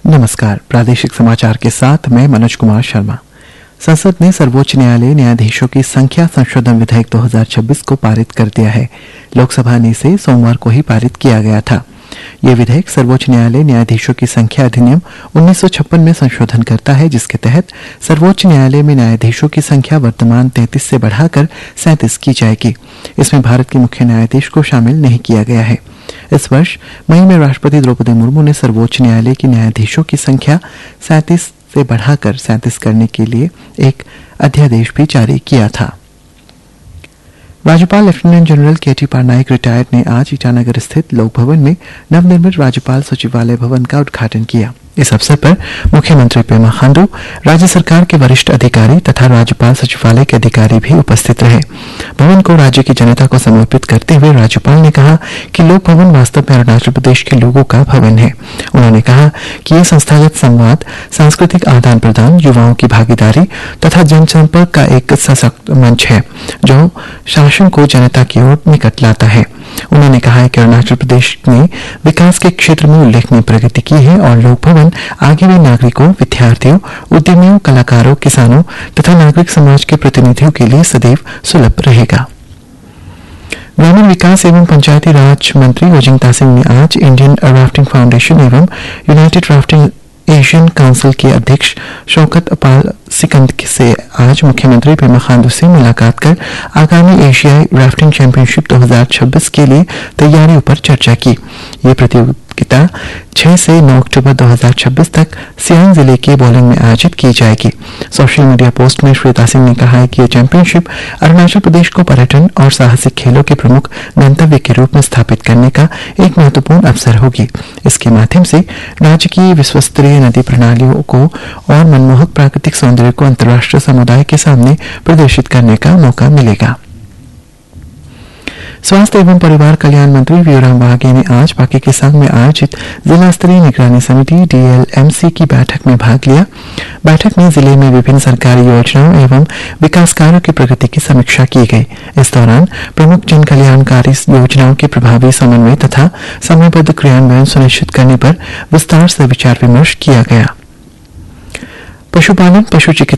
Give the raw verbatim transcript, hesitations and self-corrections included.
नमस्कार, प्रादेशिक समाचार के साथ मैं मनोज कुमार शर्मा। संसद ने सर्वोच्च न्यायालय न्यायाधीशों की संख्या संशोधन विधेयक दो हज़ार छब्बीस को पारित कर दिया है। लोकसभा ने इसे सोमवार को ही पारित किया गया था। यह विधेयक सर्वोच्च न्यायालय न्यायाधीशों की संख्या अधिनियम उन्नीस सौ छप्पन में संशोधन करता है, जिसके तहत सर्वोच्च न्यायालय में न्यायाधीशों की संख्या वर्तमान तैंतीस से बढ़ाकर सैंतीस की जाएगी। इसमें भारत के मुख्य न्यायाधीश को शामिल नहीं किया गया है। इस वर्ष मई में राष्ट्रपति द्रौपदी मुर्मू ने सर्वोच्च न्यायालय की न्यायाधीशों की संख्या सैंतीस से बढ़ाकर सैंतीस करने के लिए एक अध्यादेश भी जारी किया था। राज्यपाल लेफ्टिनेंट जनरल के टी पटनायक रिटायर्ड ने आज ईटानगर स्थित लोक भवन में नवनिर्मित राज्यपाल सचिवालय भवन का उद्घाटन किया। इस अवसर पर मुख्यमंत्री पेमा खांडू, राज्य सरकार के वरिष्ठ अधिकारी तथा राज्यपाल सचिवालय के अधिकारी भी उपस्थित रहे। भवन को राज्य की जनता को समर्पित करते हुए राज्यपाल ने कहा कि लोक भवन वास्तव में अरुणाचल प्रदेश के लोगों का भवन है। उन्होंने कहा कि यह संस्थागत संवाद, सांस्कृतिक आदान प्रदान, युवाओं की भागीदारी तथा जनसंपर्क का एक सशक्त मंच है, जो शासन को जनता की ओर निकट लाता है। उन्होंने कहा है कि अरुणाचल प्रदेश ने विकास के क्षेत्र में उल्लेखनीय प्रगति की है और लोक भवन आगे भी नागरिकों, विद्यार्थियों, उद्यमियों, कलाकारों, किसानों तथा नागरिक समाज के प्रतिनिधियों के लिए सदैव सुलभ रहेगा। ग्रामीण विकास एवं पंचायती राज मंत्री ओजिंग तासिंग ने आज इंडियन राफ्टिंग फाउंडेशन एवं यूनाइटेड राफ्टिंग एशियन काउंसिल के अध्यक्ष शौकत अपाल सिकंद से आज मुख्यमंत्री पेमा खांडू से मुलाकात कर आगामी एशियाई राफ्टिंग चैंपियनशिप दो हज़ार छब्बीस के लिए तैयारियों पर चर्चा की। ये प्रतियोगिता छह से नौ अक्टूबर दो हज़ार छब्बीस तक सियांग जिले के बोलिंग में आयोजित की जाएगी। सोशल मीडिया पोस्ट में श्री तासिंग ने कहा है कि यह चैंपियनशिप अरुणाचल प्रदेश को पर्यटन और साहसिक खेलों के प्रमुख गंतव्य के रूप में स्थापित करने का एक महत्वपूर्ण अवसर होगी। इसके माध्यम से राज्य की विश्वस्तरीय नदी प्रणालियों को और मनमोहक प्राकृतिक सौंदर्य को अंतर्राष्ट्रीय समुदाय के सामने प्रदर्शित करने का मौका मिलेगा। स्वास्थ्य एवं परिवार कल्याण मंत्री वीराम वाघे ने आज पाके केसांग में आयोजित जिला स्तरीय निगरानी समिति डी एल एम सी की बैठक में भाग लिया। बैठक में जिले में विभिन्न सरकारी योजनाओं एवं विकास कार्यों की प्रगति की समीक्षा की गई। इस दौरान प्रमुख जन कल्याणकारी योजनाओं के प्रभावी समन्वय तथा समयबद्ध क्रियान्वयन सुनिश्चित करने पर विस्तार से विचार विमर्श किया गया। पशुपालन, पशु चिकित्सा